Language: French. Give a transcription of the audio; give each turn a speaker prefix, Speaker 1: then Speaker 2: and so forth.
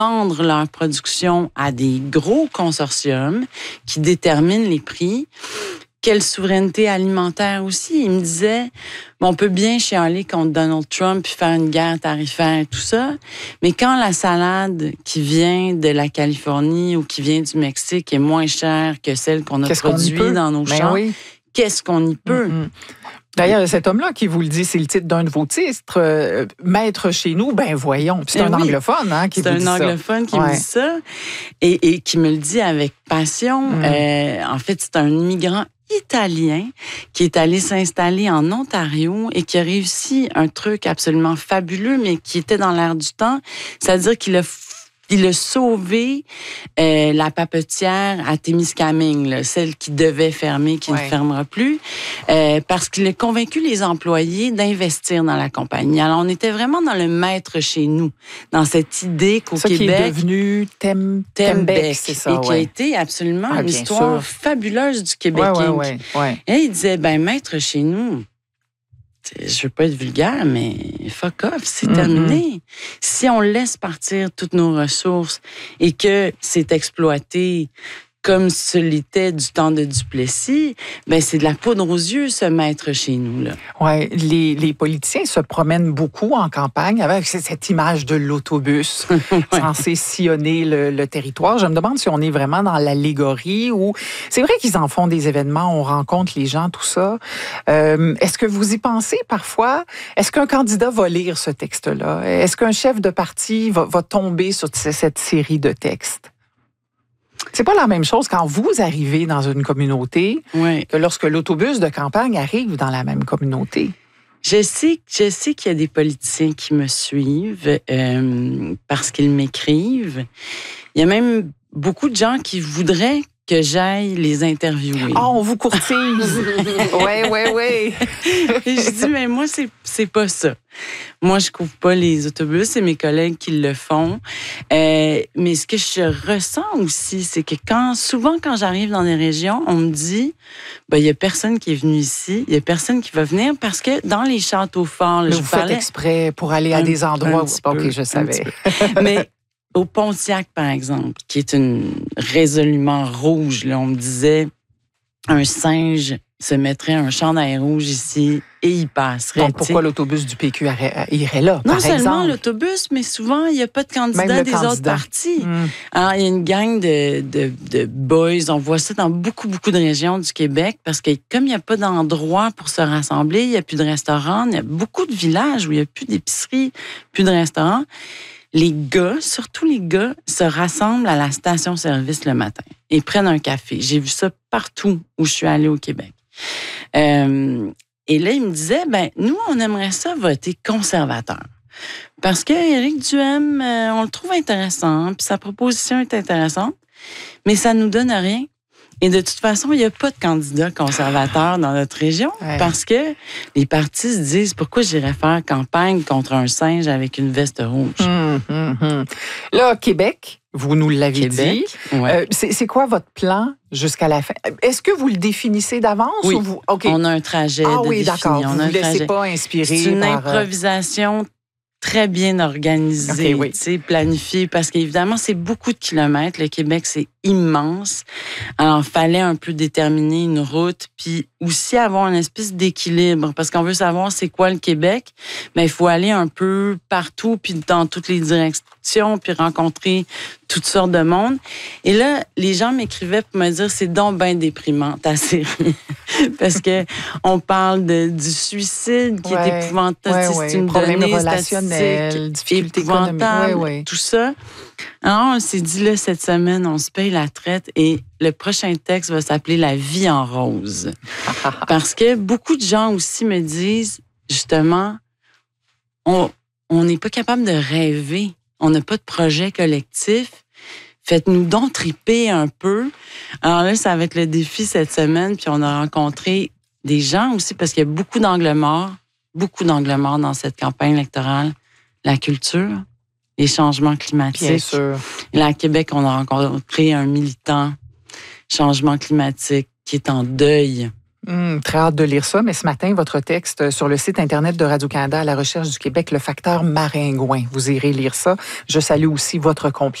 Speaker 1: vendre leur production à des gros consortiums qui déterminent les prix. Quelle souveraineté alimentaire aussi. Il me disait, on peut bien chialer contre Donald Trump puis faire une guerre tarifaire et tout ça, mais quand la salade qui vient de la Californie ou qui vient du Mexique est moins chère que celle qu'on a produite dans nos champs, qu'est-ce qu'on y peut?
Speaker 2: D'ailleurs, cet homme-là qui vous le dit, c'est le titre d'un de vos titres, Maître chez nous, ben voyons. Puis c'est un anglophone qui vous dit ça. C'est un anglophone
Speaker 1: qui me dit ça et qui me le dit avec passion. En fait, c'est un immigrant italien qui est allé s'installer en Ontario et qui a réussi un truc absolument fabuleux, mais qui était dans l'air du temps. C'est-à-dire qu'il a sauvé la papetière à Témiscamingue, là, celle qui devait fermer, qui ne fermera plus, parce qu'il a convaincu les employés d'investir dans la compagnie. Alors, on était vraiment dans le maître chez nous, dans cette idée qu'au Québec...
Speaker 2: qui est devenu Tembec, c'est ça,
Speaker 1: et qui a été absolument une histoire fabuleuse du Québec. Et il disait, maître chez nous... Je veux pas être vulgaire, mais fuck off, c'est terminé. Si on laisse partir toutes nos ressources et que c'est exploité comme ce l'était du temps de Duplessis, c'est de la poudre aux yeux, ce maître chez nous, là.
Speaker 2: Oui, les politiciens se promènent beaucoup en campagne avec cette image de l'autobus censé sillonner le territoire. Je me demande si on est vraiment dans l'allégorie ou... C'est vrai qu'ils en font des événements, on rencontre les gens, tout ça. Est-ce que vous y pensez parfois? Est-ce qu'un candidat va lire ce texte-là? Est-ce qu'un chef de parti va tomber sur cette série de textes? C'est pas la même chose quand vous arrivez dans une communauté que lorsque l'autobus de campagne arrive dans la même communauté.
Speaker 1: Je sais qu'il y a des politiciens qui me suivent parce qu'ils m'écrivent. Il y a même beaucoup de gens qui voudraient que j'aille les interviewer.
Speaker 2: Ah, on vous courtise! Oui.
Speaker 1: Et je dis, mais moi, c'est pas ça. Moi, je couvre pas les autobus, c'est mes collègues qui le font. Mais ce que je ressens aussi, c'est que souvent quand j'arrive dans des régions, on me dit, il y a personne qui est venu ici, il y a personne qui va venir parce que dans les châteaux forts,
Speaker 2: vous faites exprès pour aller à des endroits où... OK, je savais.
Speaker 1: Mais au Pontiac, par exemple, qui est résolument rouge, là, on me disait, un singe se mettrait un chandail rouge ici et il passerait.
Speaker 2: Donc, pourquoi l'autobus du PQ irait là,
Speaker 1: par exemple? Non seulement l'autobus, mais souvent, il n'y a pas de candidat des autres partis. Alors, il y a une gang de boys, on voit ça dans beaucoup, beaucoup de régions du Québec, parce que comme il n'y a pas d'endroit pour se rassembler, il n'y a plus de restaurants, il y a beaucoup de villages où il n'y a plus d'épicerie, plus de restaurants. Les gars, surtout les gars, se rassemblent à la station-service le matin et prennent un café. J'ai vu ça partout où je suis allée au Québec. Et là, il me disait, nous, on aimerait ça voter conservateur. Parce que Éric Duhem, on le trouve intéressant, puis sa proposition est intéressante, mais ça nous donne rien. Et de toute façon, il n'y a pas de candidat conservateur dans notre région parce que les partis se disent pourquoi j'irais faire campagne contre un singe avec une veste rouge.
Speaker 2: Là, Québec, vous nous l'avez dit. C'est quoi votre plan jusqu'à la fin? Est-ce que vous le définissez d'avance?
Speaker 1: Oui,
Speaker 2: ou vous...
Speaker 1: on a un trajet de défini.
Speaker 2: D'accord. Vous ne vous laissez pas inspirer
Speaker 1: C'est une improvisation très bien organisé, planifié, parce qu'évidemment, c'est beaucoup de kilomètres. Le Québec, c'est immense. Alors, il fallait un peu déterminer une route, puis aussi avoir une espèce d'équilibre, parce qu'on veut savoir c'est quoi le Québec, mais il faut aller un peu partout, puis dans toutes les directions, puis rencontrer toutes sortes de monde. Et là, les gens m'écrivaient pour me dire, c'est donc bien déprimant, ta série. Parce que on parle du suicide qui est épouvantable. C'est une donnée statistique épouvantable, tout ça. Alors, on s'est dit, là, cette semaine, on se paye la traite et le prochain texte va s'appeler « La vie en rose ». Parce que beaucoup de gens aussi me disent, justement, on n'est pas capable de rêver. On n'a pas de projet collectif. Faites-nous donc triper un peu. Alors là, ça va être le défi cette semaine. Puis on a rencontré des gens aussi, parce qu'il y a beaucoup d'angles morts dans cette campagne électorale. La culture, les changements climatiques.
Speaker 2: Bien sûr.
Speaker 1: Et là, à Québec, on a rencontré un militant changement climatique qui est en deuil
Speaker 2: Très hâte de lire ça, mais ce matin, votre texte sur le site Internet de Radio-Canada à la recherche du Québec, le facteur maringouin. Vous irez lire ça. Je salue aussi votre complice.